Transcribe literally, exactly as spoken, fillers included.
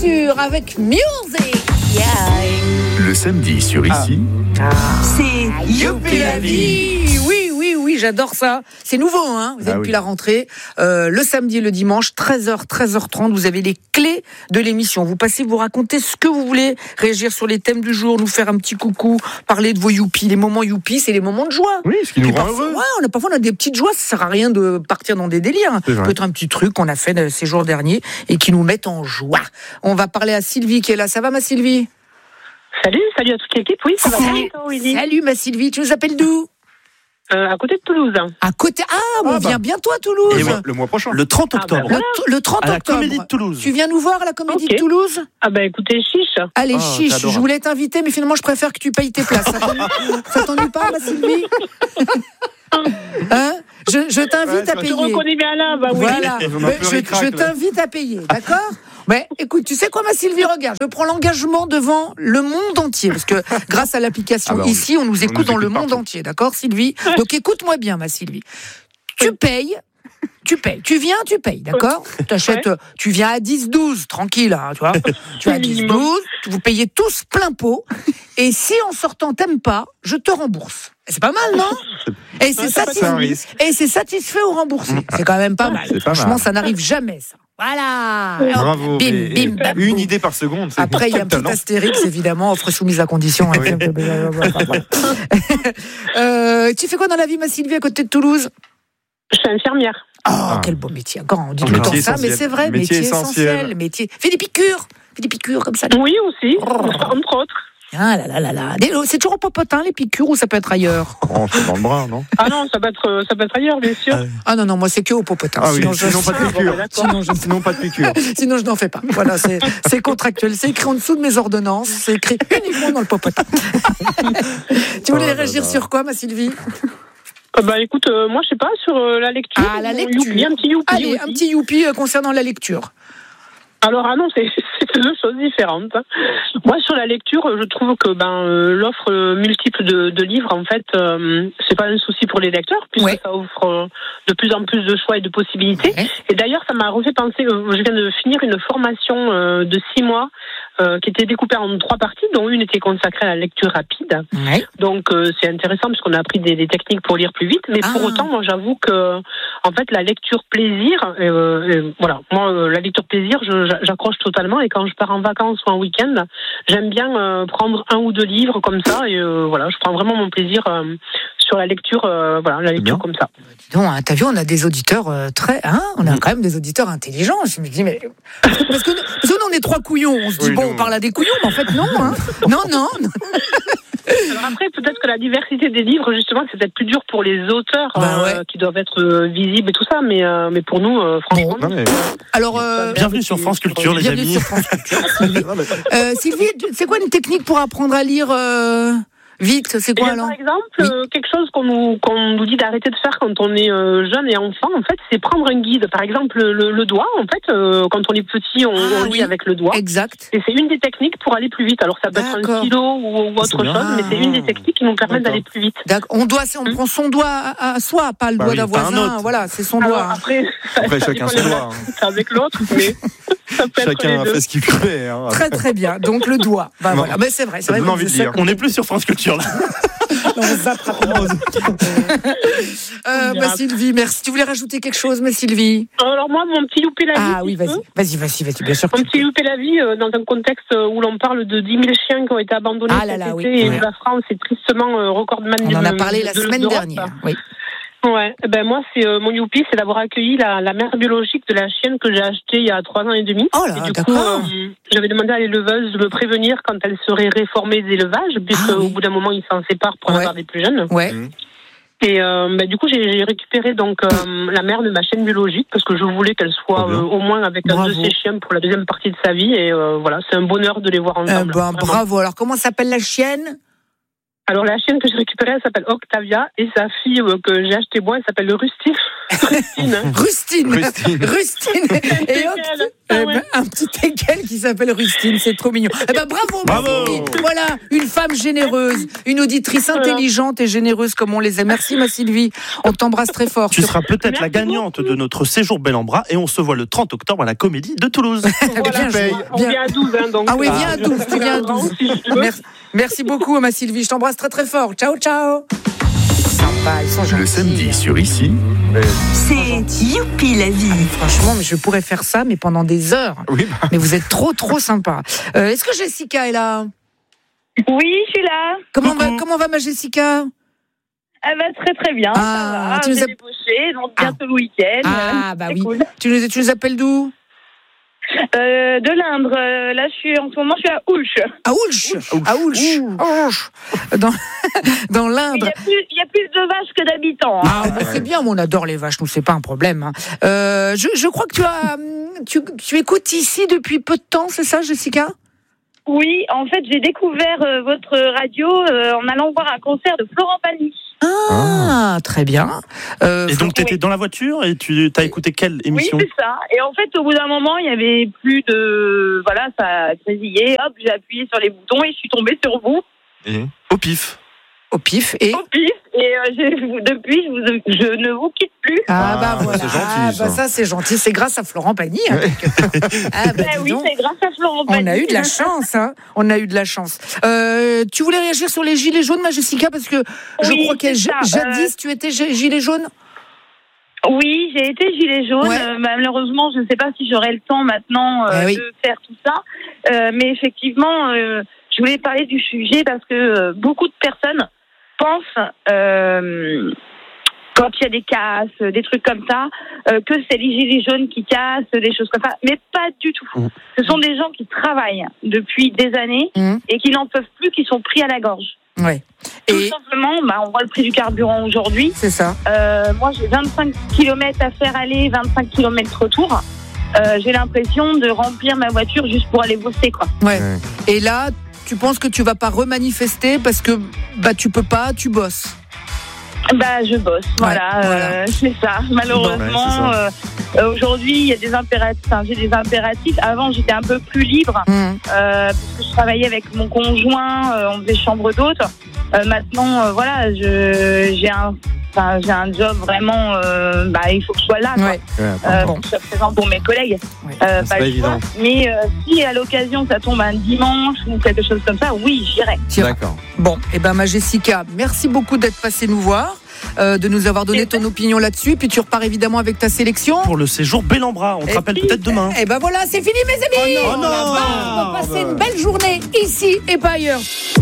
sûr, avec Music. Yeah. Le samedi sur Ici, Ah. C'est Youpi la vie. Oui, oui, oui, j'adore ça. C'est nouveau, hein. Vous êtes Ah depuis oui. la rentrée. Euh, le samedi et le dimanche, treize heures, treize heures trente, vous avez les clés de l'émission. Vous passez, vous racontez ce que vous voulez, réagir sur les thèmes du jour, nous faire un petit coucou, parler de vos youpi. Les moments youpi, c'est les moments de joie. oui, ce qui nous Puis rend parfois, heureux. ouais, on a, parfois on a des petites joies, ça sert à rien de partir dans des délires. C'est vrai. Peut-être un petit truc qu'on a fait ces jours derniers et qui nous met en joie. On va parler à Sylvie qui est là. Ça va, ma Sylvie? Salut, salut à toute l'équipe. Oui, ça va bien, toi, Willy. Salut, ma Sylvie. Tu nous appelles d'où? Euh, à côté de Toulouse. À côté. Ah, on Ah, bah. vient bientôt à Toulouse. Et oui, le mois prochain. Le trente Ah, bah, octobre. voilà. Le, t- le trente À la octobre. Comédie de Toulouse. Tu viens nous voir à la Comédie Ok. de Toulouse? Ah bah écoutez, chiche. Allez, Ah, chiche, c'est adorable. je voulais t'inviter, mais finalement, je préfère que tu payes tes places. Ça t'ennuie, ça t'ennuie pas, ma Sylvie? Hein? Je, je t'invite Ouais, à je payer. Je reconnais bien là, bah oui. Voilà. Je m'en Mais peux je, ric-rac, je là. t'invite à payer, d'accord? Mais écoute, tu sais quoi, ma Sylvie, regarde, je prends l'engagement devant le monde entier, parce que grâce à l'application Ah bah, on- ici, on nous on écoute nous dans le écoute monde partout. entier, d'accord, Sylvie? Donc écoute-moi bien, ma Sylvie. Tu payes. Tu payes. Tu viens, tu payes, d'accord? T'achètes, euh, tu viens à dix douze, tranquille, hein, tu vois. Tu vas à dix douze, vous payez tous plein pot. Et si en sortant t'aimes pas, je te rembourse. C'est pas mal, non? Et c'est C'est un satisfait. risque. Et c'est satisfait ou remboursé. C'est quand même pas mal. C'est pas Franchement, mal. ça n'arrive jamais, ça. Voilà. Bravo. Bim, et- et bim, bam, une boum. idée par seconde. c'est Après, il y a un quel petit talent. astérix, évidemment, offre soumise à condition. Oui. Euh, tu fais quoi dans la vie, ma Sylvie, à côté de Toulouse? Je suis infirmière. Oh, Ah. quel beau métier. Quand on dit Un tout le temps métier ça, mais essentiel. c'est vrai, Métier métier, essentiel. essentiel. Métier. Fais des piqûres. Fais des piqûres comme ça. Oui aussi, Oh. entre autres. Ah là là là là. Des- C'est toujours au popotin, les piqûres, ou ça peut être ailleurs? Oh, c'est dans le bras, non? Ah non, ça peut être, ça peut être ailleurs, bien sûr. Ah non, non, moi, c'est que au popotin. Ah oui, sinon, je... sinon pas de Ah, piqûre. bon, d'accord. sinon, je... Sinon pas de piqûre. sinon, je n'en fais pas. Voilà, c'est c'est contractuel. C'est écrit en dessous de mes ordonnances. C'est écrit uniquement dans le popotin. Tu voulais Oh là réagir là. sur quoi, ma Sylvie? Euh, bah écoute, euh, moi je sais pas, sur euh, la lecture. Ah, la ou lecture. youpi, un petit youpi Allez, aussi. un petit youpi euh, concernant la lecture. Alors ah non, c'est c'est deux choses différentes. Moi sur la lecture, je trouve que ben euh, l'offre euh, multiple de, de livres, en fait, euh, c'est pas un souci pour les lecteurs puisque Ouais. ça offre euh, de plus en plus de choix et de possibilités. Ouais. Et d'ailleurs, ça m'a refait penser. euh, je viens de finir une formation euh, de six mois euh, qui était découpée en trois parties, dont une était consacrée à la lecture rapide. Ouais. Donc euh, c'est intéressant parce qu'on a appris des, des techniques pour lire plus vite, mais Ah. pour autant, moi j'avoue que en fait la lecture plaisir, euh, euh, voilà, moi euh, la lecture plaisir, je, j'a- j'accroche totalement et quand je pars en vacances ou en week-end, j'aime bien euh, prendre un ou deux livres comme ça et euh, voilà, je prends vraiment mon plaisir euh, sur la lecture, euh, voilà, la lecture bien. comme ça. Dis donc, hein, t'as vu, on a des auditeurs euh, très, hein, on a quand même des auditeurs intelligents. Je me dis, mais parce que, parce que nous, on est trois couillons. On se dit Oui, bon, nous. on parle à des couillons, mais en fait non, hein. Non, non. non. Alors après, peut-être que la diversité des livres, justement, c'est peut-être plus dur pour les auteurs Bah euh, ouais. qui doivent être euh, visibles et tout ça, mais euh, mais pour nous, euh, franchement. Non, mais- Alors, euh, Bienvenue sur France Culture, les bienvenue amis. sur France Culture, Sylvie. Non, mais- Euh, Sylvie, c'est quoi une technique pour apprendre à lire euh, vite? C'est Eh quoi bien, alors? par exemple, Oui. euh, quelque chose qu'on nous, qu'on nous dit d'arrêter de faire quand on est euh, jeune et enfant, en fait, c'est prendre un guide. Par exemple, le, le doigt, en fait, euh, quand on est petit, on, Ah, on lit oui. avec le doigt. Exact. Et c'est une des techniques pour aller plus vite. Alors, ça peut être D'accord. un stylo ou, ou autre C'est bien. chose, mais c'est une des techniques qui nous permettent D'accord. d'aller plus vite. D'accord. On doit, on Hmm. prend son doigt à, à soi, pas le Bah doigt oui, d'un pas un voisin. autre. Voilà, c'est son Alors, doigt. hein. après, Après, ça chacun dépend ses des doigts, gens, hein. c'est avec l'autre, mais ça peut être Chacun les a deux. fait ce qu'il pouvait. Hein. Très très bien. Donc le doigt. Bah, Non. voilà. Mais c'est vrai, c'est Ça vrai. donne qu'on envie de faisait ça lire. quand On n'est plus sur France Culture là. on zappe rapidement. Euh, bah, Sylvie, merci. Tu voulais rajouter quelque chose, mais Sylvie? Alors moi, mon petit loupé la vie. Ah oui, si tu vas-y, veux. vas-y, vas-y, vas-y, bien sûr. que Mon tu petit peux. loupé la vie euh, dans un contexte euh, où l'on parle de dix mille chiens qui ont été abandonnés Ah là cet là, été oui. et Ouais. où la France est tristement euh, recordman On du- en a parlé la de- semaine d'Europe. dernière. Oui. Ouais, eh ben moi c'est euh, mon youpi, c'est d'avoir accueilli la, la mère biologique de la chienne que j'ai achetée il y a trois ans et demi. Oh là, et du d'accord. coup, euh, j'avais demandé à l'éleveuse de me prévenir quand elle serait réformée d'élevage, puisque Ah oui. au bout d'un moment ils s'en séparent pour en Ouais. avoir des plus jeunes. Ouais. Et euh, ben, du coup j'ai, j'ai récupéré donc euh, la mère de ma chienne biologique parce que je voulais qu'elle soit Trop bien. euh, au moins avec un Bravo. de ses chiens pour la deuxième partie de sa vie. Et euh, voilà, c'est un bonheur de les voir Euh, ensemble. ben, Vraiment. bravo. Alors, comment s'appelle la chienne? Alors, la chienne que j'ai récupérée, elle s'appelle Octavia. Et sa fille euh, que j'ai achetée moi, elle s'appelle Rustine. Rustine. Rustine. Rustine. Rustine. Et hop, Ah eh ouais. ben, un petit équel qui s'appelle Rustine, c'est trop mignon. Eh ben, bravo, Bravo. Sylvie. Voilà, une femme généreuse, une auditrice intelligente et généreuse comme on les aime. Merci, ma Sylvie. On t'embrasse très fort. Tu seras peut-être la Merci gagnante beaucoup. de notre séjour Bel en Bras et on se voit le trente octobre à la Comédie de Toulouse. Voilà, Bien joué. on Bien. vient à douze, hein, donc. Ah oui, euh, viens à douze, tu viens à douze. Si je veux. Merci, merci beaucoup, ma Sylvie. Je t'embrasse très très fort. Ciao, ciao. Sympa, ils sont gentils. Le samedi sur Ici. C'est youpi la vie. Franchement, mais je pourrais faire ça, mais pendant des heures. Oui, bah, Mais vous êtes trop trop sympa. Euh, Est-ce que Jessica est là? Oui, je suis là. Comment va, Coucou. comment va ma Jessica? Elle va très très bien. Ah, ça va. tu nous J'ai as- débauché, donc bientôt le week-end. Ah, bah C'est oui. cool. Tu nous, tu nous appelles d'où? Euh, de l'Indre. euh, Là, je suis en ce moment, je suis à Ouche. À Oulch. À Oulch. Oulch. Dans, dans Il y, l'Indre. a plus, il y a plus de vaches que d'habitants. hein. Ah, bah, c'est bien, moi, on adore les vaches, nous, c'est pas un problème. hein. Euh, je, je crois que tu as, hum, tu, tu écoutes ici depuis peu de temps, c'est ça, Jessica? Oui, en fait, j'ai découvert euh, votre radio euh, en allant voir un concert de Florent Pagny. Ah, très bien. Euh, Et donc tu étais Oui. dans la voiture et tu as écouté quelle Oui, émission? c'est ça. Et en fait, au bout d'un moment, il y avait plus de... Voilà, ça a grésillé. Hop, j'ai appuyé sur les boutons et je suis tombée sur vous. et Au pif. au pif. Et Au pif. Et euh, j'ai- depuis, je, vous- je ne vous quitte plus. ah, Ah, bah voilà, c'est gentil, ah, bah, ça. ça c'est gentil, c'est grâce à Florent Pagny. hein, quelque part. ah, bah, Ben dis oui, donc. c'est grâce à Florent Pagny. On a eu de la chance, hein. On a eu de la chance. Euh, tu voulais réagir sur les gilets jaunes, ma Jessica, parce que je Oui, crois que c'est ja- ça. jadis tu étais gi- gilet jaune. Oui, j'ai été gilet jaune. Ouais. Euh, malheureusement, je ne sais pas si j'aurai le temps maintenant euh, Eh oui. de faire tout ça. Euh, mais effectivement, euh, je voulais parler du sujet parce que euh, beaucoup de personnes pensent, euh, quand il y a des casses, des trucs comme ça, euh, que c'est les gilets jaunes qui cassent, des choses comme ça. Mais pas du tout. Mmh. Ce sont des gens qui travaillent depuis des années Mmh. et qui n'en peuvent plus, qui sont pris à la gorge. Ouais. Tout Et simplement, bah, on voit le prix du carburant aujourd'hui. c'est ça. Euh, moi, j'ai vingt-cinq kilomètres à faire aller, vingt-cinq kilomètres retour. Euh, j'ai l'impression de remplir ma voiture juste pour aller bosser, quoi. Ouais. Ouais. Et là, tu penses que tu vas pas remanifester parce que bah tu peux pas, tu bosses. Bah, je bosse, voilà, Ouais, voilà. euh, c'est ça. Malheureusement, Ouais, euh, euh, aujourd'hui, il y a des impératifs. Enfin, j'ai des impératifs. Avant, j'étais un peu plus libre Mmh. euh, parce que je travaillais avec mon conjoint, euh, on faisait chambre d'hôte. Euh, maintenant, euh, voilà, je j'ai un, enfin, j'ai un job vraiment. Euh, bah, il faut que je sois là, quoi. Ouais. ouais, attends. Euh, Bon. pour que je sois présente pour mes collègues. Ouais. Euh, C'est pas pas le évident. choix. Mais euh, si à l'occasion ça tombe un dimanche ou quelque chose comme ça, oui, j'irai. Tiens. D'accord. Bon, et ben ma Jessica, merci beaucoup d'être passée nous voir, euh, de nous avoir donné Et ton opinion là-dessus. Puis tu repars évidemment avec ta sélection. Pour le séjour Bel en Bras. On te Et rappelle puis- peut-être demain. Et ben voilà, c'est fini mes amis. Oh non, On va passer une belle journée ici et pas ailleurs.